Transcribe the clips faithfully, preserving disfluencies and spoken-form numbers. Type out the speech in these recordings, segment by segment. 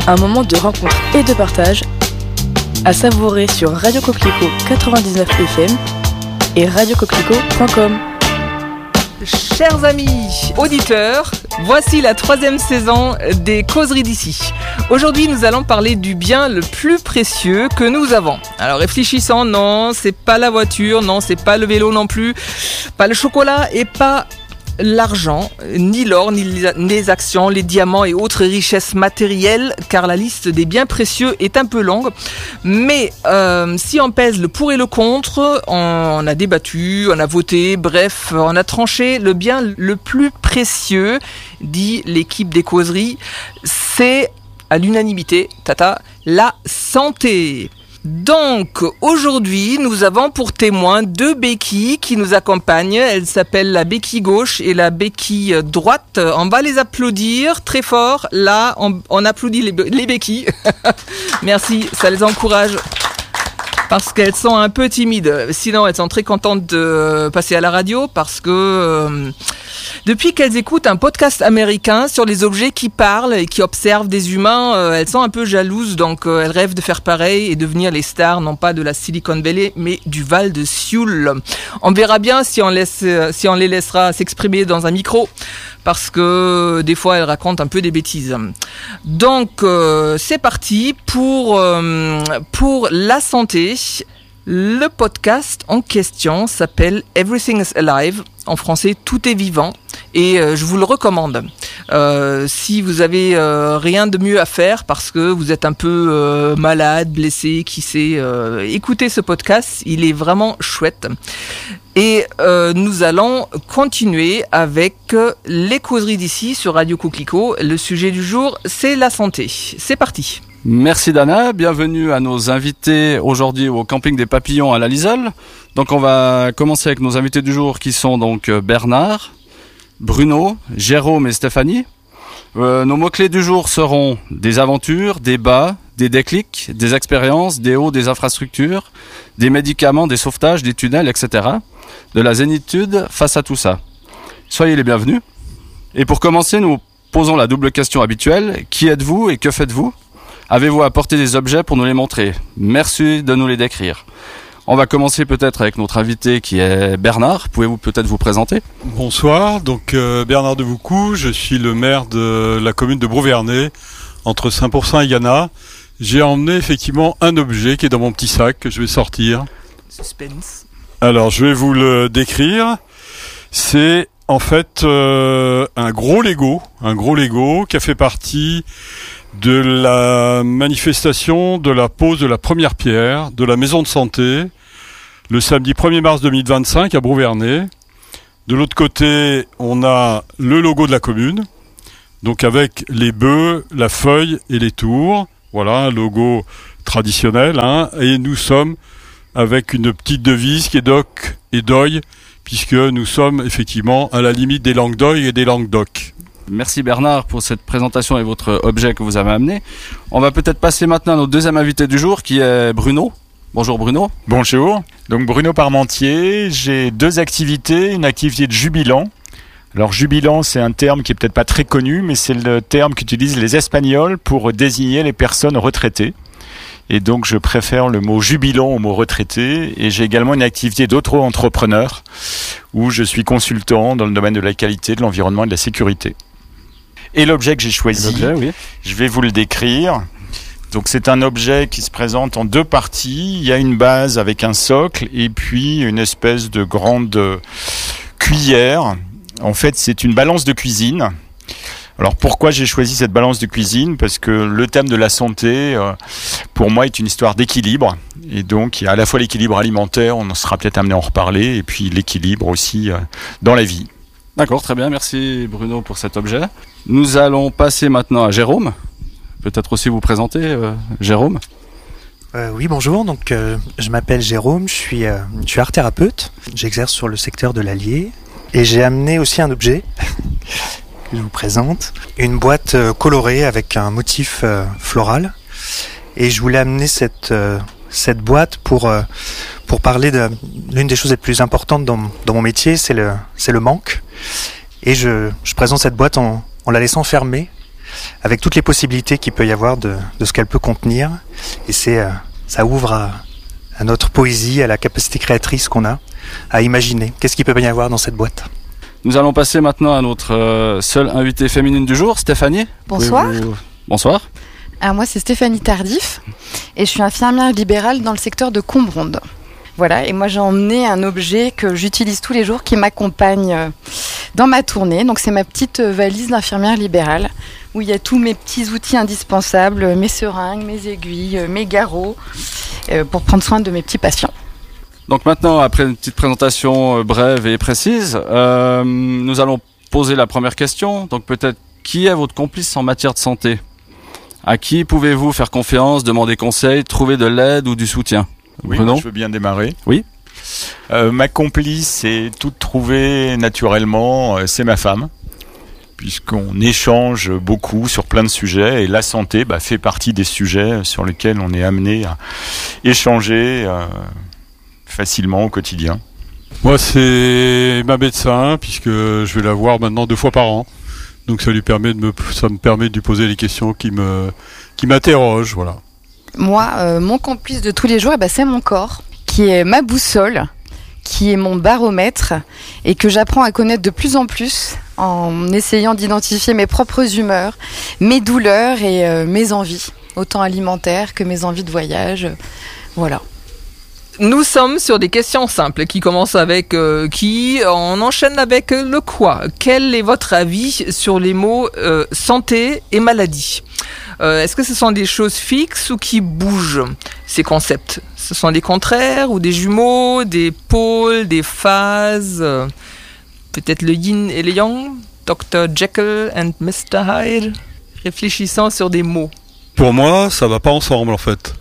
un moment de rencontre et de partage à savourer sur Radio Coquelicot quatre-vingt-dix-neuf F M et radio coquelicot point com. Chers amis auditeurs, voici la troisième saison des Causeries d'ici. Aujourd'hui, nous allons parler du bien le plus précieux que nous avons. Alors réfléchissons, non, c'est pas la voiture, non, c'est pas le vélo non plus, pas le chocolat et pas l'argent, ni l'or, ni les actions, les diamants et autres richesses matérielles, car la liste des biens précieux est un peu longue. Mais euh, si on pèse le pour et le contre, on a débattu, on a voté, bref, on a tranché. Le bien le plus précieux, dit l'équipe des causeries, c'est à l'unanimité, tata, la santé. Donc, aujourd'hui, nous avons pour témoin deux béquilles qui nous accompagnent. Elles s'appellent la béquille gauche et la béquille droite. On va les applaudir très fort. Là, on, on applaudit les, les béquilles. Merci, ça les encourage. Parce qu'elles sont un peu timides. Sinon, elles sont très contentes de passer à la radio parce que euh, depuis qu'elles écoutent un podcast américain sur les objets qui parlent et qui observent des humains, euh, elles sont un peu jalouses. Donc, euh, elles rêvent de faire pareil et devenir les stars, non pas de la Silicon Valley, mais du Val de Sioule. On verra bien si on, laisse, si on les laissera s'exprimer dans un micro. Parce que des fois, elles racontent un peu des bêtises. Donc, euh, c'est parti pour, euh, pour la santé. Le podcast en question s'appelle Everything is Alive. En français, tout est vivant. Et euh, je vous le recommande. Euh, si vous avez euh, rien de mieux à faire parce que vous êtes un peu euh, malade, blessé, qui sait, euh, écoutez ce podcast. Il est vraiment chouette. Et euh, nous allons continuer avec les causeries d'ici sur Radio Coquelicot. Le sujet du jour, c'est la santé. C'est parti. Merci Dana, bienvenue à nos invités aujourd'hui au camping des papillons à la Lisole. Donc on va commencer avec nos invités du jour qui sont donc Bernard, Bruno, Jérôme et Stéphanie. Euh, nos mots-clés du jour seront des aventures, des bas, des déclics, des expériences, des hauts, des infrastructures, des médicaments, des sauvetages, des tunnels, et cetera. De la zénitude face à tout ça. Soyez les bienvenus. Et pour commencer, nous posons la double question habituelle. Qui êtes-vous et que faites-vous ? Avez-vous apporté des objets pour nous les montrer ? Merci de nous les décrire. On va commencer peut-être avec notre invité qui est Bernard. Pouvez-vous peut-être vous présenter ? Bonsoir, donc euh, Bernard de Voucou, je suis le maire de la commune de Brou-Vernay, entre Saint-Pourçain et Yana. J'ai emmené effectivement un objet qui est dans mon petit sac que je vais sortir. Suspense. Alors, je vais vous le décrire. C'est en fait euh, un gros Lego, un gros Lego qui a fait partie de la manifestation de la pose de la première pierre de la maison de santé le samedi premier mars deux mille vingt-cinq à Brou-Vernay. De l'autre côté, on a le logo de la commune, donc avec les bœufs, la feuille et les tours. Voilà, un logo traditionnel, hein, et nous sommes avec une petite devise qui est Doc et Doy, puisque nous sommes effectivement à la limite des langues Doy et des langues Doc. Merci Bernard pour cette présentation et votre objet que vous avez amené. On va peut-être passer maintenant à notre deuxième invité du jour qui est Bruno. Bonjour Bruno. Bonjour. Donc Bruno Parmentier, j'ai deux activités, une activité de jubilant. Alors jubilant, c'est un terme qui est peut-être pas très connu, mais c'est le terme qu'utilisent les Espagnols pour désigner les personnes retraitées. Et donc je préfère le mot jubilant au mot retraité. Et j'ai également une activité d'auto-entrepreneur où je suis consultant dans le domaine de la qualité, de l'environnement et de la sécurité. Et l'objet que j'ai choisi, l'objet, oui. Je vais vous le décrire. Donc c'est un objet qui se présente en deux parties. Il y a une base avec un socle et puis une espèce de grande cuillère. En fait, c'est une balance de cuisine. Alors pourquoi j'ai choisi cette balance de cuisine ? Parce que le thème de la santé, euh, pour moi, est une histoire d'équilibre. Et donc, il y a à la fois l'équilibre alimentaire, on en sera peut-être amené à en reparler, et puis l'équilibre aussi euh, dans la vie. D'accord, très bien. Merci Bruno pour cet objet. Nous allons passer maintenant à Jérôme. Peut-être aussi vous présenter, euh, Jérôme. Euh, oui, bonjour. Donc, euh, je m'appelle Jérôme, je suis, euh, je suis art thérapeute. J'exerce sur le secteur de l'Allier. Et j'ai amené aussi un objet que je vous présente. Une boîte euh, colorée avec un motif euh, floral. Et je voulais amener cette, euh, cette boîte pour, euh, pour parler de l'une des choses les plus importantes dans, dans mon métier, c'est le, c'est le manque. Et je, je présente cette boîte en, en la laissant fermée. avec toutes les possibilités qu'il peut y avoir de, de ce qu'elle peut contenir. Et c'est, euh, ça ouvre à, à notre poésie, à la capacité créatrice qu'on a, à imaginer. Qu'est-ce qu'il peut bien y avoir dans cette boîte ? Nous allons passer maintenant à notre euh, seule invitée féminine du jour, Stéphanie. Bonsoir. Vous... Bonsoir. Alors moi c'est Stéphanie Tardif et je suis infirmière libérale dans le secteur de Combronde. Voilà, et moi j'ai emmené un objet que j'utilise tous les jours qui m'accompagne dans ma tournée. Donc c'est ma petite valise d'infirmière libérale où il y a tous mes petits outils indispensables, mes seringues, mes aiguilles, mes garrots, euh, pour prendre soin de mes petits patients. Donc maintenant, après une petite présentation brève et précise, euh, nous allons poser la première question. Donc peut-être, qui est votre complice en matière de santé ? À qui pouvez-vous faire confiance, demander conseil, trouver de l'aide ou du soutien ? Oui, Bruno ? je veux bien démarrer. Oui. Euh, ma complice, c'est toute trouvée naturellement, euh, c'est ma femme, puisqu'on échange beaucoup sur plein de sujets, et la santé bah, fait partie des sujets sur lesquels on est amené à échanger euh, facilement au quotidien. Moi, c'est ma médecin, puisque je vais la voir maintenant deux fois par an. Donc ça lui permet de me, ça me permet de lui poser les questions qui me, qui m'interrogent, voilà. Moi, euh, mon complice de tous les jours, eh ben, c'est mon corps, qui est ma boussole, qui est mon baromètre, et que j'apprends à connaître de plus en plus en essayant d'identifier mes propres humeurs, mes douleurs et euh, mes envies, autant alimentaires que mes envies de voyage. Voilà. Nous sommes sur des questions simples qui commencent avec euh, qui, on enchaîne avec le quoi. Quel est votre avis sur les mots euh, santé et maladie ? euh, Est-ce que ce sont des choses fixes ou qui bougent, ces concepts ? Ce sont des contraires ou des jumeaux, des pôles, des phases, euh, peut-être le yin et le yang, docteur Jekyll and mister Hyde, réfléchissant sur des mots. Pour moi, ça va pas ensemble en fait.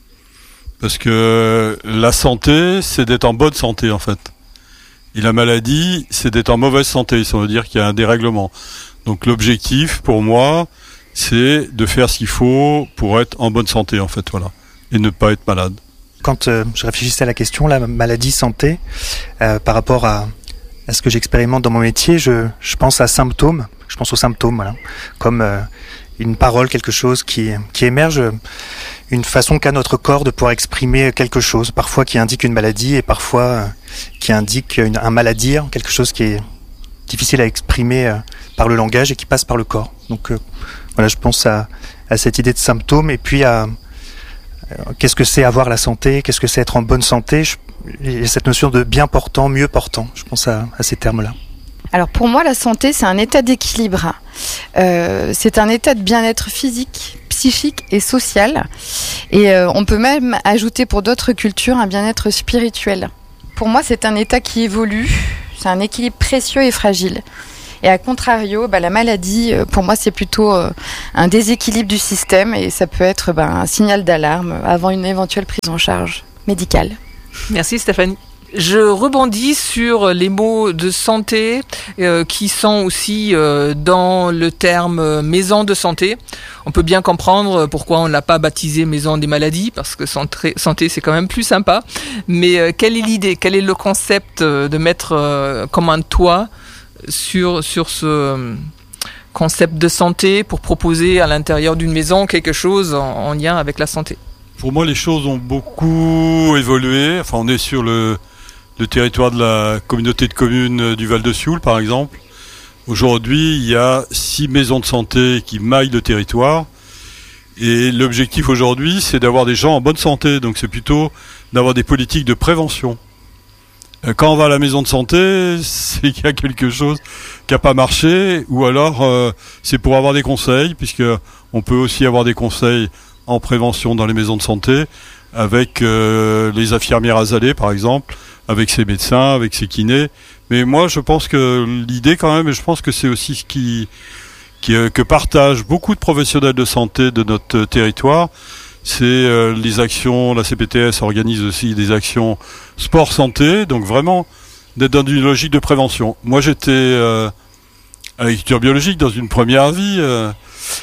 Parce que la santé, c'est d'être en bonne santé en fait. Et la maladie, c'est d'être en mauvaise santé. Ça veut dire qu'il y a un dérèglement. Donc l'objectif pour moi, c'est de faire ce qu'il faut pour être en bonne santé en fait, voilà. Et ne pas être malade. Quand euh, je réfléchissais à la question, la maladie, santé, euh, par rapport à, à ce que j'expérimente dans mon métier, je, je pense à symptômes. Je pense aux symptômes, voilà. Comme euh, une parole, quelque chose qui, qui émerge, une façon qu'a notre corps de pouvoir exprimer quelque chose, parfois qui indique une maladie et parfois euh, qui indique une, un mal-à-dire, quelque chose qui est difficile à exprimer euh, par le langage et qui passe par le corps. Donc euh, voilà, je pense à, à cette idée de symptômes et puis à euh, qu'est-ce que c'est avoir la santé, qu'est-ce que c'est être en bonne santé. Je, il y a cette notion de bien portant, mieux portant. Je pense à, à ces termes-là. Alors pour moi, la santé, c'est un état d'équilibre. Euh, c'est un état de bien-être physique, psychique et social. Et euh, on peut même ajouter pour d'autres cultures un bien-être spirituel. Pour moi, c'est un état qui évolue. C'est un équilibre précieux et fragile. Et à contrario, bah, la maladie, pour moi, c'est plutôt euh, un déséquilibre du système et ça peut être bah, un signal d'alarme avant une éventuelle prise en charge médicale. Merci Stéphanie. Je rebondis sur les mots de santé euh, qui sont aussi euh, dans le terme maison de santé. On peut bien comprendre pourquoi on ne l'a pas baptisé maison des maladies, parce que santé, santé c'est quand même plus sympa. Mais euh, quelle est l'idée ? Quel est le concept de mettre euh, comme un toit sur, sur ce concept de santé pour proposer à l'intérieur d'une maison quelque chose en, en lien avec la santé ? Pour moi, les choses ont beaucoup évolué. Enfin, on est sur le, le territoire de la communauté de communes du Val de Sioule, par exemple. Aujourd'hui, il y a six maisons de santé qui maillent le territoire. Et l'objectif aujourd'hui, c'est d'avoir des gens en bonne santé. Donc, c'est plutôt d'avoir des politiques de prévention. Quand on va à la maison de santé, c'est qu'il y a quelque chose qui n'a pas marché, ou alors euh, c'est pour avoir des conseils, puisque on peut aussi avoir des conseils en prévention dans les maisons de santé, avec euh, les infirmières azalées par exemple, avec ses médecins, avec ses kinés. Mais moi je pense que l'idée quand même, et je pense que c'est aussi ce qui, qui euh, que partagent beaucoup de professionnels de santé de notre territoire, c'est euh, les actions, la C P T S organise aussi des actions sport-santé, donc vraiment d'être dans une logique de prévention. Moi j'étais euh, à l'agriculture biologique dans une première vie, euh,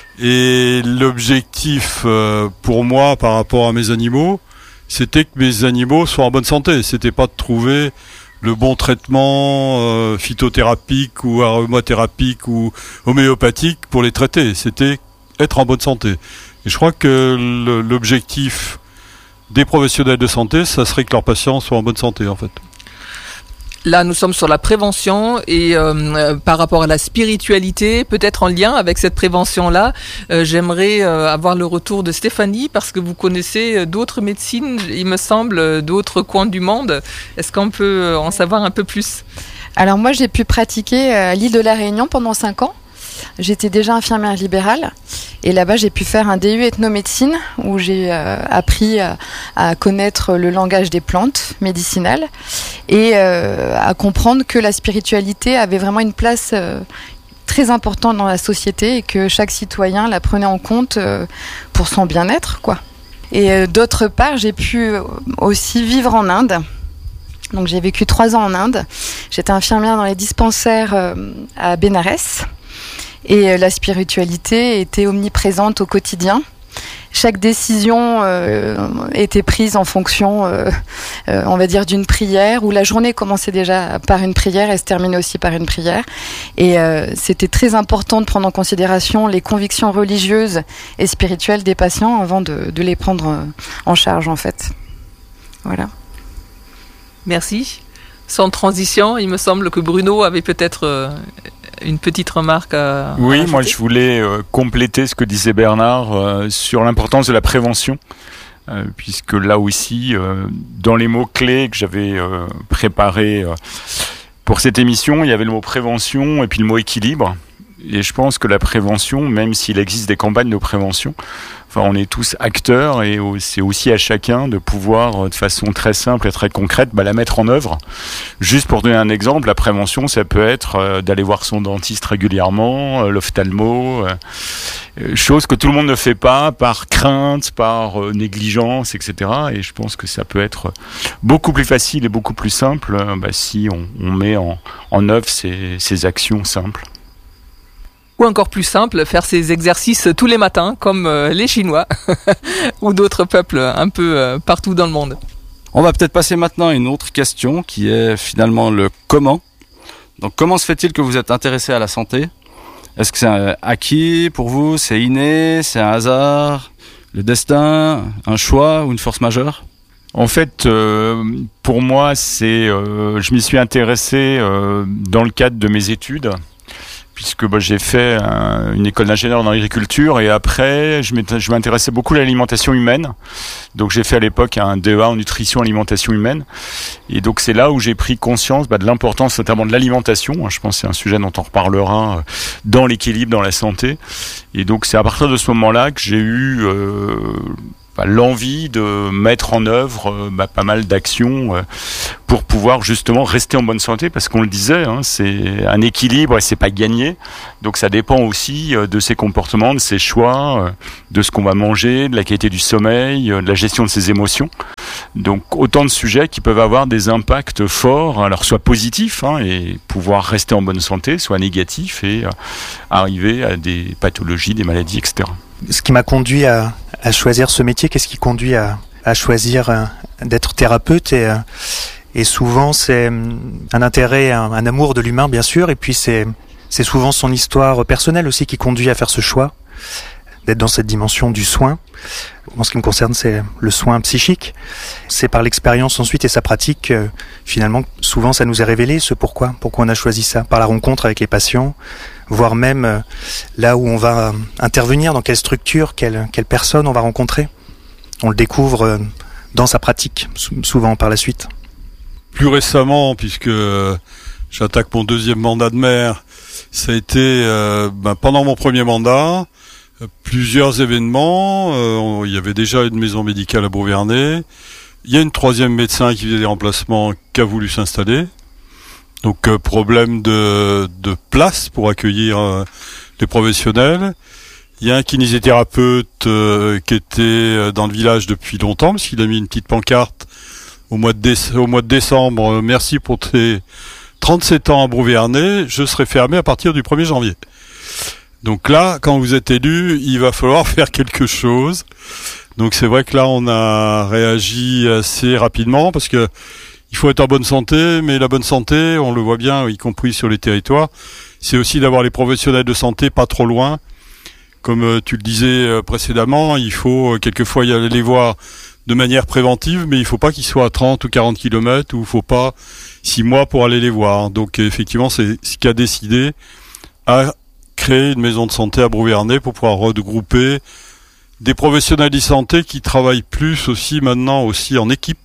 et l'objectif euh, pour moi par rapport à mes animaux, c'était que mes animaux soient en bonne santé. C'était pas de trouver le bon traitement euh, phytothérapique ou aromathérapique ou homéopathique pour les traiter. C'était être en bonne santé. Et je crois que le, l'objectif des professionnels de santé, ça serait que leurs patients soient en bonne santé, en fait. Là, nous sommes sur la prévention et euh, par rapport à la spiritualité, peut-être en lien avec cette prévention-là, euh, j'aimerais euh, avoir le retour de Stéphanie parce que vous connaissez d'autres médecines, il me semble, d'autres coins du monde. Est-ce qu'on peut en savoir un peu plus ? Alors moi, j'ai pu pratiquer à l'île de la Réunion pendant cinq ans. J'étais déjà infirmière libérale et là-bas j'ai pu faire un D U ethnomédecine où j'ai euh, appris à, à connaître le langage des plantes médicinales et euh, à comprendre que la spiritualité avait vraiment une place euh, très importante dans la société et que chaque citoyen la prenait en compte euh, pour son bien-être, quoi. Et euh, d'autre part, j'ai pu aussi vivre en Inde. Donc j'ai vécu trois ans en Inde. J'étais infirmière dans les dispensaires euh, à Bénarès. Et la spiritualité était omniprésente au quotidien. Chaque décision euh, était prise en fonction, euh, euh, on va dire, d'une prière, où la journée commençait déjà par une prière et se terminait aussi par une prière. Et euh, c'était très important de prendre en considération les convictions religieuses et spirituelles des patients avant de, de les prendre en charge, en fait. Voilà. Merci. Sans transition, il me semble que Bruno avait peut-être... Euh une petite remarque à Oui, à moi je voulais euh, compléter ce que disait Bernard euh, sur l'importance de la prévention, euh, puisque là aussi, euh, dans les mots-clés que j'avais euh, préparés euh, pour cette émission, il y avait le mot prévention et puis le mot équilibre. Et je pense que la prévention, même s'il existe des campagnes de prévention, enfin, on est tous acteurs et c'est aussi à chacun de pouvoir, de façon très simple et très concrète, bah, la mettre en œuvre. Juste pour donner un exemple, la prévention, ça peut être euh, d'aller voir son dentiste régulièrement, euh, l'ophtalmo, euh, chose que tout le monde ne fait pas par crainte, par euh, négligence, et cetera. Et je pense que ça peut être beaucoup plus facile et beaucoup plus simple euh, bah, si on, on met en, en œuvre ces, ces actions simples. Ou encore plus simple, faire ces exercices tous les matins, comme euh, les Chinois ou d'autres peuples un peu euh, partout dans le monde. On va peut-être passer maintenant à une autre question qui est finalement le comment. Donc comment se fait-il que vous êtes intéressé à la santé ? Est-ce que c'est un acquis pour vous ? C'est inné ? C'est un hasard ? Le destin ? Un choix ou une force majeure ? En fait, euh, pour moi, c'est, euh, je m'y suis intéressé euh, dans le cadre de mes études. Puisque bah, j'ai fait un, une école d'ingénieur dans l'agriculture et après je, je m'intéressais beaucoup à l'alimentation humaine. Donc j'ai fait à l'époque un D E A en nutrition alimentation humaine et donc c'est là où j'ai pris conscience bah, de l'importance notamment de l'alimentation. Je pense que c'est un sujet dont on reparlera dans l'équilibre, dans la santé. Et donc c'est à partir de ce moment-là que j'ai eu euh, bah, l'envie de mettre en œuvre bah, pas mal d'actions euh, pour pouvoir justement rester en bonne santé, parce qu'on le disait, hein, c'est un équilibre et c'est pas gagné. Donc ça dépend aussi euh, de ses comportements, de ses choix, euh, de ce qu'on va manger, de la qualité du sommeil, euh, de la gestion de ses émotions. Donc autant de sujets qui peuvent avoir des impacts forts, alors soit positifs hein, et pouvoir rester en bonne santé, soit négatifs et euh, arriver à des pathologies, des maladies, et cetera. Ce qui m'a conduit à, à choisir ce métier, qu'est-ce qui conduit à, à choisir euh, d'être thérapeute et, euh, et souvent c'est un intérêt, un, un amour de l'humain bien sûr, et puis c'est, c'est souvent son histoire personnelle aussi qui conduit à faire ce choix, d'être dans cette dimension du soin. En ce qui me concerne, c'est le soin psychique. C'est par l'expérience ensuite et sa pratique, euh, finalement, souvent ça nous est révélé ce pourquoi, pourquoi on a choisi ça, par la rencontre avec les patients, voire même euh, là où on va euh, intervenir, dans quelle structure, quelle, quelle personne on va rencontrer. On le découvre euh, dans sa pratique, sou- souvent par la suite. Plus récemment, puisque euh, j'attaque mon deuxième mandat de maire, ça a été euh, ben, pendant mon premier mandat, euh, plusieurs événements. Euh, on, il y avait déjà une maison médicale à Bourg-Vernay. Il y a une troisième médecin qui faisait des remplacements qui a voulu s'installer. Donc euh, problème de, de place pour accueillir euh, les professionnels. Il y a un kinésithérapeute euh, qui était euh, dans le village depuis longtemps, parce qu'il a mis une petite pancarte au mois de, déce- au mois de décembre. Euh, merci pour tes trente-sept ans à Bourg-Vernay, je serai fermé à partir du premier janvier. Donc là, quand vous êtes élu, il va falloir faire quelque chose. Donc c'est vrai que là, on a réagi assez rapidement, parce que il faut être en bonne santé, mais la bonne santé, on le voit bien, y compris sur les territoires, c'est aussi d'avoir les professionnels de santé pas trop loin, comme euh, tu le disais euh, précédemment, il faut euh, quelquefois y aller les voir de manière préventive, mais il faut pas qu'ils soient à trente ou quarante kilomètres, ou il faut pas six mois pour aller les voir. Donc effectivement, c'est ce qui a décidé à créer une maison de santé à Brou-Vernay pour pouvoir regrouper des professionnels de santé qui travaillent plus aussi maintenant aussi en équipe.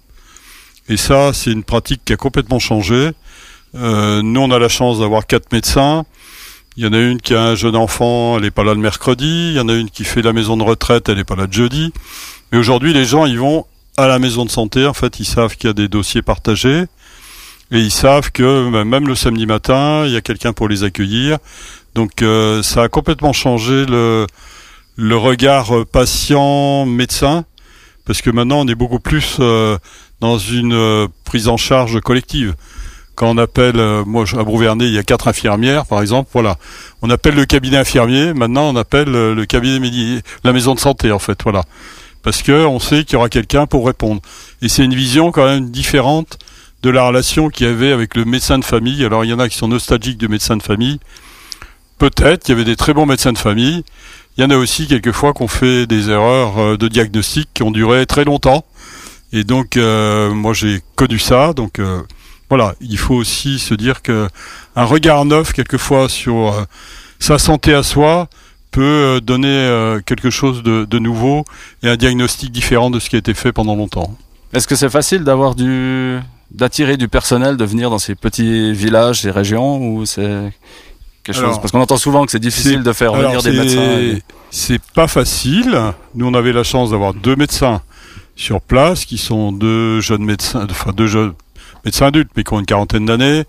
Et ça, c'est une pratique qui a complètement changé. Euh, nous, on a la chance d'avoir quatre médecins. Il y en a une qui a un jeune enfant, elle n'est pas là le mercredi. Il y en a une qui fait la maison de retraite, elle n'est pas là le jeudi. Mais aujourd'hui, les gens, ils vont à la maison de santé. En fait, ils savent qu'il y a des dossiers partagés. Et ils savent que bah, même le samedi matin, il y a quelqu'un pour les accueillir. Donc, euh, ça a complètement changé le, le regard patient-médecin. Parce que maintenant, on est beaucoup plus euh, dans une euh, prise en charge collective. Quand on appelle, euh, moi à Brou-Vernay, il y a quatre infirmières, par exemple, voilà. On appelle le cabinet infirmier, maintenant on appelle euh, le cabinet médi- la maison de santé, en fait, voilà. Parce que on sait qu'il y aura quelqu'un pour répondre. Et c'est une vision quand même différente de la relation qu'il y avait avec le médecin de famille. Alors il y en a qui sont nostalgiques du médecin de famille. Peut-être qu'il y avait des très bons médecins de famille. Il y en a aussi quelquefois qui ont fait des erreurs euh, de diagnostic qui ont duré très longtemps. Et donc euh, moi j'ai connu ça, donc... Euh, Voilà, il faut aussi se dire que un regard neuf, quelquefois, sur euh, sa santé à soi, peut euh, donner euh, quelque chose de, de nouveau et un diagnostic différent de ce qui a été fait pendant longtemps. Est-ce que c'est facile d'avoir du, d'attirer du personnel, de venir dans ces petits villages, ces régions, ou c'est quelque Alors, chose, parce qu'on entend souvent que c'est difficile c'est, de faire alors, venir des c'est, médecins. Et... C'est pas facile. Nous, on avait la chance d'avoir deux médecins sur place, qui sont deux jeunes médecins, enfin deux jeunes médecins adultes, mais qui ont une quarantaine d'années,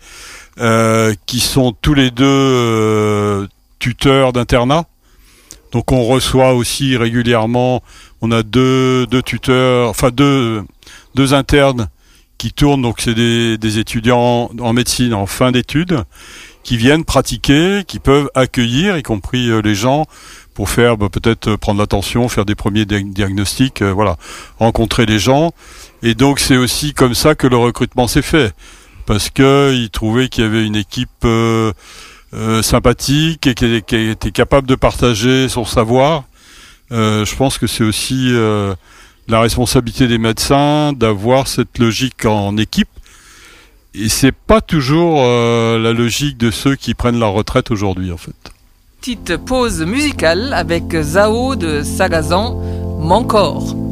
euh, qui sont tous les deux euh, tuteurs d'internat. Donc on reçoit aussi régulièrement, on a deux, deux tuteurs, enfin deux, deux internes qui tournent, donc c'est des, des étudiants en médecine en fin d'études, qui viennent pratiquer, qui peuvent accueillir, y compris euh, les gens, pour faire bah, peut-être euh, prendre l'attention, faire des premiers di- diagnostics, euh, voilà, rencontrer les gens. Et donc c'est aussi comme ça que le recrutement s'est fait, parce que ils trouvaient qu'il y avait une équipe euh, euh, sympathique et qui, qui était capable de partager son savoir. Euh, je pense que c'est aussi euh, la responsabilité des médecins d'avoir cette logique en équipe. Et c'est pas toujours euh, la logique de ceux qui prennent la retraite aujourd'hui, en fait. Petite pause musicale avec Zao de Sagazan, Mon corps.